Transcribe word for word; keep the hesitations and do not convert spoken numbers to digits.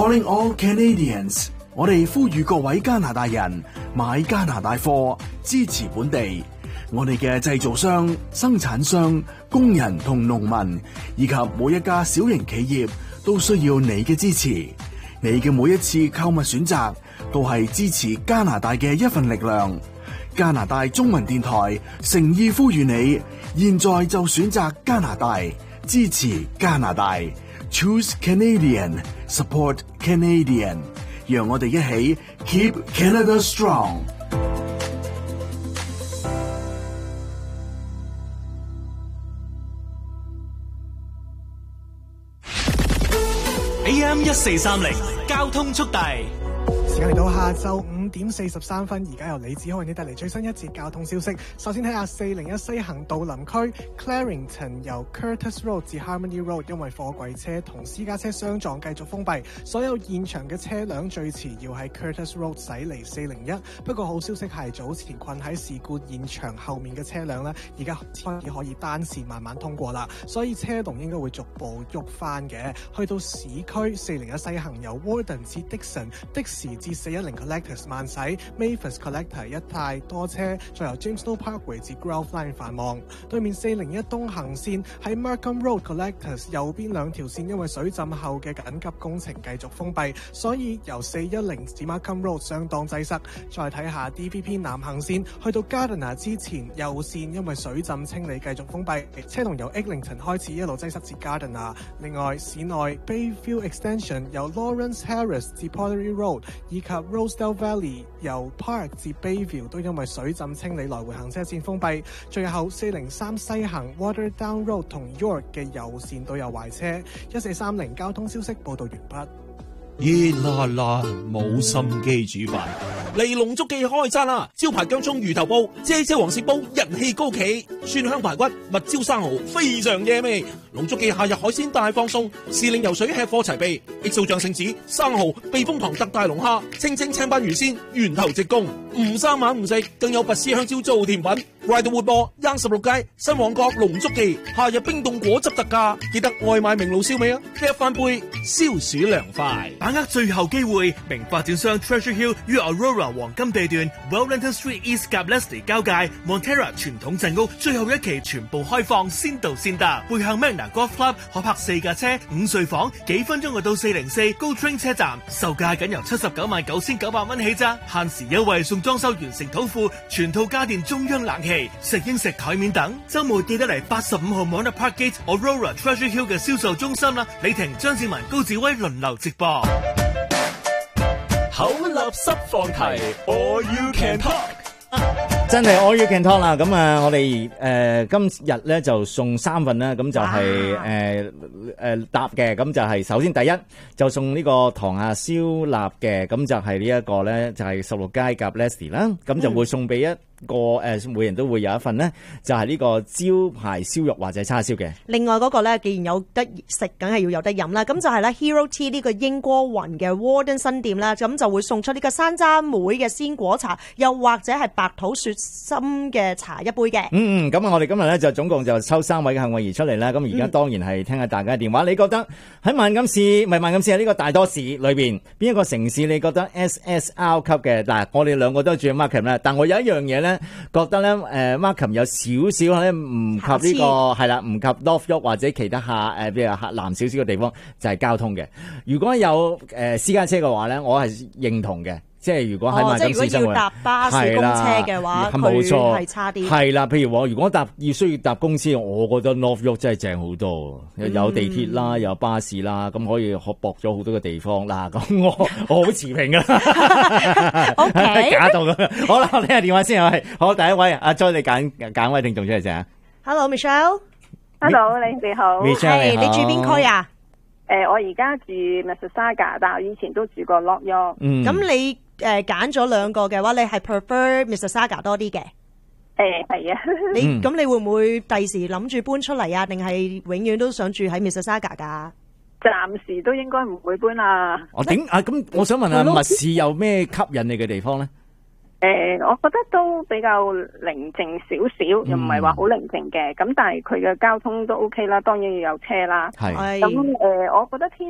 Calling all Canadians， 我哋呼籲各位加拿大人買加拿大貨，支持本地。我哋嘅製造商、生產商、工人同農民，以及每一家小型企業，都需要你嘅支持。你嘅每一次購物選擇，都係支持加拿大嘅一份力量。加拿大中文電台誠意呼籲你，現在就選擇加拿大，支持加拿大。Choose Canadian, support Canadian。讓我哋一起 Keep Canada Strong。A M 一四三零交通速遞， 時間嚟到下晝五點四十三分，而家由李子浩為你帶嚟最新一節交通消息。首先睇下四零一西行道林區 Clarington 由 Curtis Road 至 Harmony Road， 因為貨櫃車同私家車相撞繼續封閉，所有現場嘅車輛最遲要喺 Curtis Road 駛離四零一。不過好消息係早前困喺事故現場後面嘅車輛呢，而家開始可以單線慢慢通過啦，所以車龍應該會逐步喐翻嘅。去到市區四零一西行由 Warden 至 Dixon， 的士至四一零 Collectors 慢駛 Mavis Collector 一帶多車，再由 Jamestown Parkway 至 Grove Line 繁忙。對面四零一東行線喺 Markham Road Collectors 右邊兩條線因為水浸後嘅緊急工程繼續封閉，所以由四一零至 Markham Road 相當擠塞。再睇下 D V P 南行線去到 Gardiner 之前右線因為水浸清理繼續封閉，車龍由 Eglinton 開始一路擠塞至 Gardiner。另外市內 Bayview Extension 由 Lawrence Harris 至 Pottery Road 以及 Rosedale Valley 由 Park 至 Bayview 都因為水浸清理來回行車線封閉。最後四零三西行 Waterdown Road 同 York 嘅右線都有壞車。一四三零交通消息報道完畢。 熱辣辣冇心機煮飯，嚟龍竹記開餐啦！招牌薑葱魚頭煲、啫啫黃鱔煲人氣高企，蒜香排骨、蜜椒生蠔非常惹味。龍竹記夏日海鮮大放送，時令游水吃貨齊備，X O醬聖子、生蠔、避風塘特大龍蝦、清清青斑魚鮮、源頭直供，唔生猛唔食，更有拔絲香蕉做甜品。Ryder 活播 Young 十六街新旺角龍竹記，夏日冰凍果汁特價，記得外賣明路燒味啊！一翻杯消暑涼快。 把握最後機會，名發展商 Treasure Hill 於 Aurora 黃金地段 Wellington Street East 及 Leslie 交界 Montera 傳統鎮屋最後一期全部開放，先到先得。背向 Magna Golf Club 可泊四架車，五睡房，幾分鐘就到四零四 Go Train 車站，售價僅由七十九萬九千九百蚊起咋，限時優惠送裝修完成土庫，全套家電中央冷氣、石英石台面等。週末記得嚟八十五號 Mona Park Gate Aurora Treasure Hill 嘅銷售中心啦，李婷、張志文、高志威輪流直播。 口立濕放題 All You Can Talk， 真係 All You Can Talk 啦！咁啊，我哋誒、呃、今日咧就送三份啦，咁就係誒誒答嘅，咁就係首先第一就送呢個糖下燒臘嘅，咁就係呢一個咧就係十六街夾 Leslie 啦，咁就會送俾一個誒，每人都會有一份呢，就係呢個招牌燒肉或者叉燒嘅。 另外嗰個咧，既然有得食，梗係要有得飲啦。咁就係咧 Hero Tea 呢個英國雲嘅 Warden 新店啦，咁就會送出呢個山楂妹嘅鮮果茶，又或者係白土雪心嘅茶一杯嘅。嗯嗯，咁啊，我哋今日咧就總共就抽三位嘅幸運兒出嚟啦。咁而家當然係聽下大家嘅電話。嗯、你覺得喺萬錦市，唔係萬錦市喺呢個大多市裏邊，邊一個城市你覺得 S S R 級嘅？嗱，我哋兩個都住喺 Markham 啦，但我有一樣嘢咧。覺得咧，誒 Markham 有少少咧唔及呢個係啦，唔及 North York 或者其他下誒，譬如下南少少嘅地方，就係交通嘅。如果有誒私家車嘅話咧，我係認同嘅。即係如果喺萬錦市生活， 哦、即係如果要搭巴士公車嘅話， 冇錯係差啲。 係啦，譬如話，如果搭要需要搭公車，我覺得 North York 真係正好多，嗯、有地鐵啦，有巴士啦，咁可以學駁咗好多嘅地方啦。咁我我好持平噶啦，OK， 假到咁。好啦，我聽下電話先係，好，第一位阿 Joy 你揀揀位聽眾出嚟先。 Hello Michelle，Hello 你哋好， 係你住邊區啊？ 誒、呃，我而家住 Mississauga， 但係我以前都住過 Lock York。 嗯，咁你誒揀咗兩個嘅話，你係 prefer Mississauga 多啲嘅？ 誒，係啊。 你咁你會唔會第時諗住搬出嚟啊？定係永遠都想住喺 Mississauga 噶？ 暫時都應該唔會搬啦。 我點啊？咁我想問下，密市有咩吸引你嘅地方咧？ 誒、呃，我覺得都比較寧靜少少，又唔係話好寧靜嘅。咁但係佢嘅交通都 OK 啦，當然要有車啦。係。咁誒、呃，我覺得天